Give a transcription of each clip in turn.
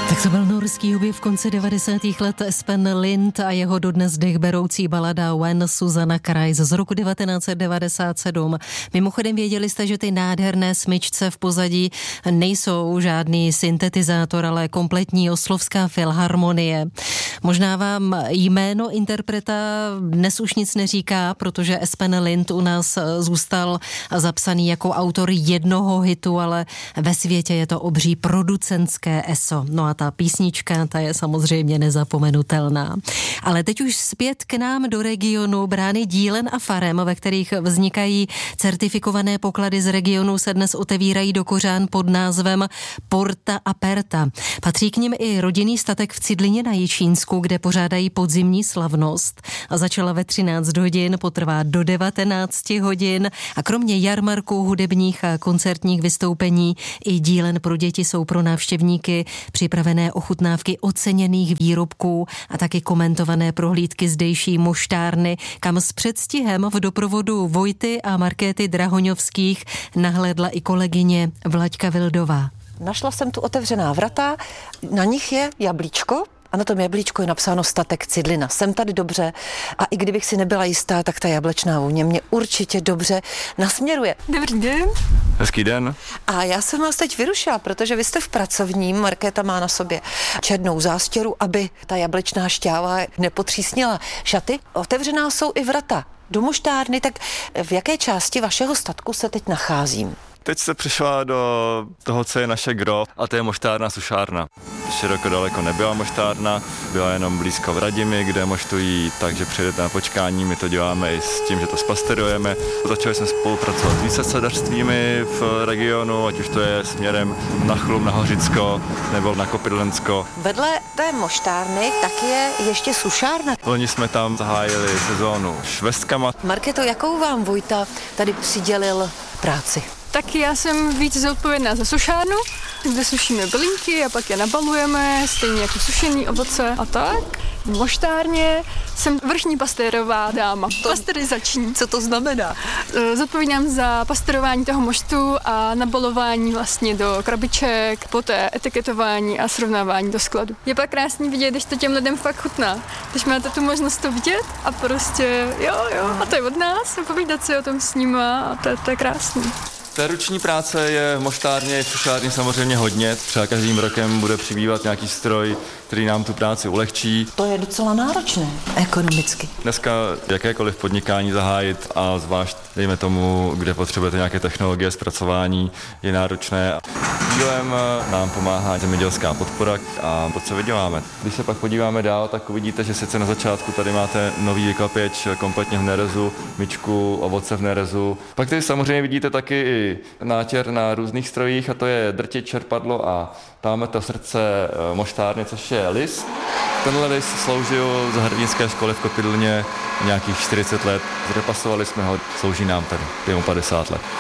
Tak to byl norský objev konce 90. let Espen Lind a jeho dodnes dechberoucí balada When Susanna Cries z roku 1997. Mimochodem věděli jste, že ty nádherné smyčce v pozadí nejsou žádný syntetizátor, ale kompletní oslovská filharmonie. Možná vám jméno interpreta dnes už nic neříká, protože Espen Lind u nás zůstal zapsaný jako autor jednoho hitu, ale ve světě je to obří producentské eso. No a ta písnička, ta je samozřejmě nezapomenutelná. Ale teď už zpět k nám do regionu. Brány Dílen a farem, ve kterých vznikají certifikované poklady z regionu, se dnes otevírají do kořán pod názvem Porta Aperta. Patří k nim i rodinný statek v Cidlině na Jičínsku, kde pořádají podzimní slavnost. A začala ve 13 hodin, potrvá do 19 hodin a kromě jarmarku, hudebních a koncertních vystoupení i dílen pro děti jsou pro návštěvníky připravené ochutnávky oceněných výrobků a taky komentované prohlídky zdejší moštárny, kam s předstihem v doprovodu Vojty a Markéty Drahoňovských nahlédla i kolegyně Vlaďka Vildová. Našla jsem tu otevřená vrata, na nich je jablíčko a na tom jablíčku je napsáno statek Cidlina. Jsem tady dobře a i kdybych si nebyla jistá, tak ta jablečná vůně mě určitě dobře nasměruje. Dobrý den. Hezký den. A já jsem vás teď vyrušila, protože vy jste v pracovním, Markéta má na sobě černou zástěru, aby ta jablečná šťáva nepotřísnila šaty. Otevřená jsou i vrata do moštárny, tak v jaké části vašeho statku se teď nacházím? Teď se přišla do toho, co je naše gro, a to je moštárna sušárna. Široko daleko nebyla moštárna, byla jenom blízko v Radimi, kde moštují, takže přijedete na počkání, my to děláme i s tím, že to spasterujeme. Začali jsme spolupracovat s výsadčstvími v regionu, ať už to je směrem na Chlum, na Hořicko nebo na Kopidlensko. Vedle té moštárny tak je ještě sušárna. Loni jsme tam zahájili sezónu švestkama. Markéto, jakou vám Vojta tady přidělil práci? Tak já jsem víc zodpovědná za sušárnu, kde sušíme bylinky a pak je nabalujeme, stejně jako sušený ovoce a tak. V moštárně jsem vrchní pastérová dáma, pasterizační. Co to znamená? Zodpovídám za pasterování toho moštu a nabalování vlastně do krabiček, poté etiketování a srovnávání do skladu. Je pak krásný vidět, když to těm lidem fakt chutná. Když máte tu možnost to vidět a prostě jo, a to je od nás a povídat si o tom s nima a to je krásný. Té ruční práce je v moštárně i v sušárně samozřejmě hodně. Třeba každým rokem bude přibývat nějaký stroj, který nám tu práci ulehčí. To je docela náročné ekonomicky. Dneska jakékoliv podnikání zahájit a zvlášť, dejme tomu, kde potřebujete nějaké technologie zpracování, je náročné. Dílem nám pomáhá zemědělská podpora a to, co vyděláme. Když se pak podíváme dál, tak uvidíte, že sice na začátku tady máte nový vyklapěč kompletně v nerezu, myčku, ovoce v nerezu. Pak tady samozřejmě vidíte taky i nátěr na různých strojích a to je drtič, čerpadlo a tam to srdce moštárny, což je lis. Tenhle lis sloužil za hrdinské školy v Kopidlně nějakých 40 let. Zrepasovali jsme ho, slouží nám tady 50 let.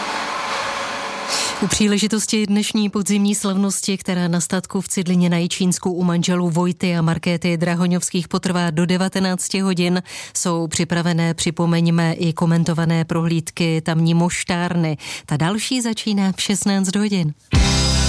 U příležitosti dnešní podzimní slavnosti, která na statku v Cidlině na Jičínsku u manželů Vojty a Markéty Drahoňovských potrvá do 19 hodin, jsou připravené, připomeňme, i komentované prohlídky tamní moštárny. Ta další začíná v 16 hodin.